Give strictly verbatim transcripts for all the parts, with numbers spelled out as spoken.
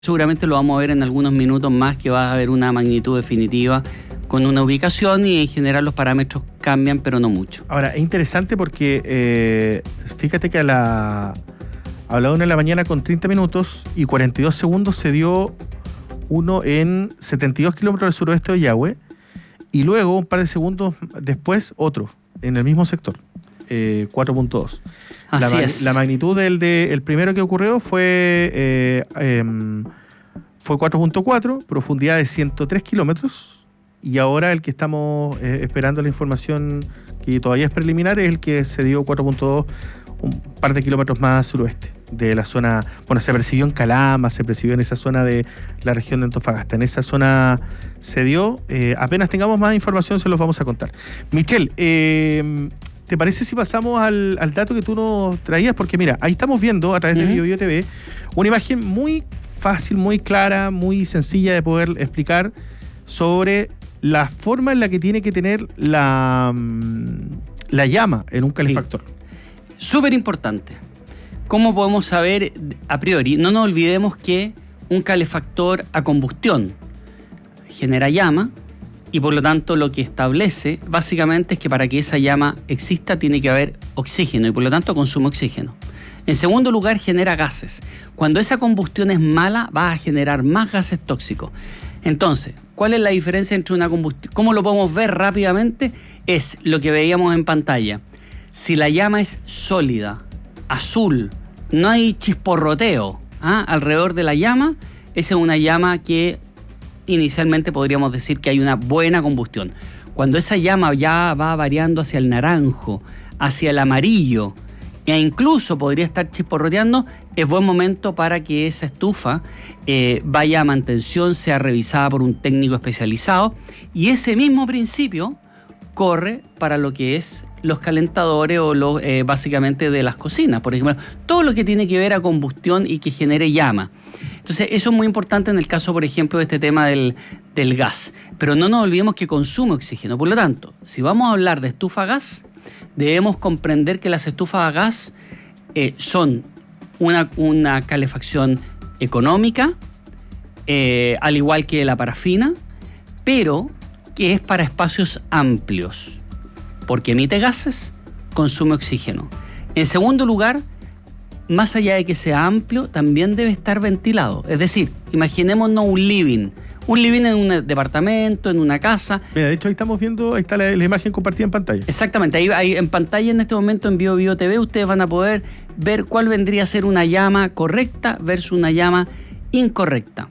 Seguramente lo vamos a ver en algunos minutos más, que va a haber una magnitud definitiva con una ubicación y en general los parámetros cambian, pero no mucho. Ahora, es interesante porque eh, fíjate que a la, a la una de la mañana con treinta minutos y cuarenta y dos segundos se dio uno en setenta y dos kilómetros al suroeste de Ollagüe y luego un par de segundos después otro en el mismo sector, eh, cuatro punto dos. Así la, es. La magnitud del de, el primero que ocurrió fue, eh, eh, fue cuatro punto cuatro, profundidad de ciento tres kilómetros, y ahora el que estamos eh, esperando la información, que todavía es preliminar, es el que se dio cuatro punto dos, un par de kilómetros más suroeste de la zona. Bueno, se percibió en Calama, se percibió en esa zona de la región de Antofagasta. En esa zona se dio. Eh, apenas tengamos más información se los vamos a contar. Michelle, eh, ¿te parece si pasamos al, al dato que tú nos traías? Porque mira, ahí estamos viendo a través de uh-huh. BioBio T V una imagen muy fácil, muy clara, muy sencilla de poder explicar sobre la forma en la que tiene que tener la, la llama en un calefactor. Sí. Súper importante. ¿Cómo podemos saber a priori? No nos olvidemos que un calefactor a combustión genera llama, y por lo tanto lo que establece básicamente es que para que esa llama exista tiene que haber oxígeno y por lo tanto consume oxígeno. En segundo lugar, genera gases. Cuando esa combustión es mala, va a generar más gases tóxicos. Entonces, ¿cuál es la diferencia entre una combustión? ¿Cómo lo podemos ver rápidamente? Es lo que veíamos en pantalla. Si la llama es sólida, azul, no hay chisporroteo ¿ah? alrededor de la llama, esa es una llama que inicialmente podríamos decir que hay una buena combustión. Cuando esa llama ya va variando hacia el naranjo, hacia el amarillo, e incluso podría estar chisporroteando, es buen momento para que esa estufa eh, vaya a mantención, sea revisada por un técnico especializado, y ese mismo principio corre para lo que es los calentadores o los, eh, básicamente de las cocinas, por ejemplo, todo lo que tiene que ver a combustión y que genere llama. Entonces, eso es muy importante en el caso, por ejemplo, de este tema del, del gas. Pero no nos olvidemos que consume oxígeno. Por lo tanto, si vamos a hablar de estufa a gas, debemos comprender que las estufas a gas eh, son una, una calefacción económica, eh, al igual que la parafina, pero que es para espacios amplios, porque emite gases, consume oxígeno. En segundo lugar, más allá de que sea amplio, también debe estar ventilado. Es decir, imaginémonos un living. Un living en un departamento, en una casa. Mira, de hecho ahí estamos viendo, ahí está la, la imagen compartida en pantalla. Exactamente, ahí, ahí en pantalla en este momento en BioBio T V ustedes van a poder ver cuál vendría a ser una llama correcta versus una llama incorrecta.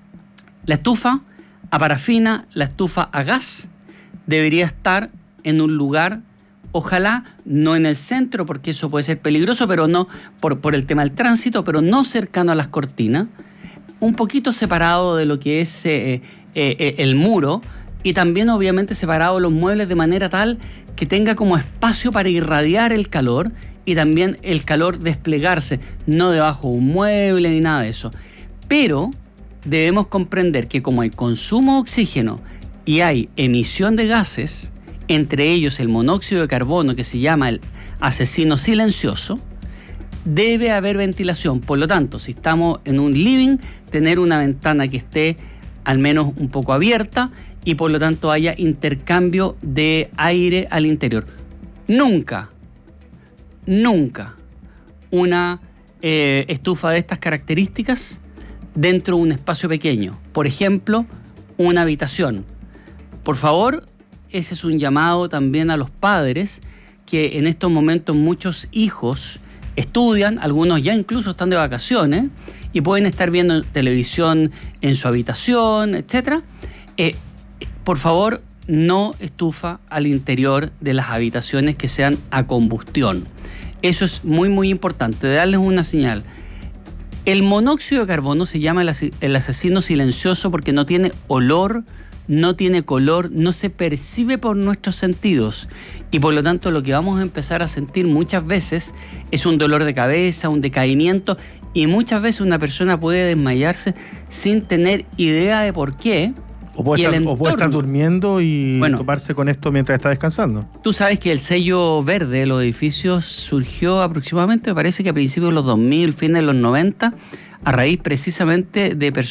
La estufa a parafina, la estufa a gas, debería estar en un lugar, ojalá no en el centro, porque eso puede ser peligroso, pero no por, por el tema del tránsito, pero no cercano a las cortinas, un poquito separado de lo que es eh, eh, el muro, y también obviamente separado los muebles de manera tal que tenga como espacio para irradiar el calor y también el calor desplegarse, no debajo de un mueble ni nada de eso. Pero debemos comprender que como hay consumo de oxígeno y hay emisión de gases, entre ellos el monóxido de carbono, que se llama el asesino silencioso, debe haber ventilación. Por lo tanto, si estamos en un living, tener una ventana que esté al menos un poco abierta y por lo tanto haya intercambio de aire al interior. Nunca, nunca una eh, estufa de estas características dentro de un espacio pequeño. Por ejemplo, una habitación. Por favor, ese es un llamado también a los padres, que en estos momentos muchos hijos estudian, algunos ya incluso están de vacaciones y pueden estar viendo televisión en su habitación, etcétera. Eh, por favor, no estufa al interior de las habitaciones que sean a combustión. Eso es muy, muy importante, de darles una señal. El monóxido de carbono se llama el asesino silencioso porque no tiene olor, no tiene color, no se percibe por nuestros sentidos y por lo tanto lo que vamos a empezar a sentir muchas veces es un dolor de cabeza, un decaimiento, y muchas veces una persona puede desmayarse sin tener idea de por qué. O puede, estar, o puede estar durmiendo y bueno, toparse con esto mientras está descansando. Tú sabes que el sello verde de los edificios surgió aproximadamente, me parece que a principios de los dos mil, fines de los noventa, a raíz precisamente de personas